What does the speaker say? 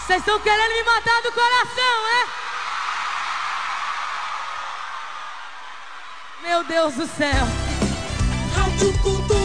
Vocês estão querendo me matar do coração, é? Meu Deus do céu. Rádio Cultura.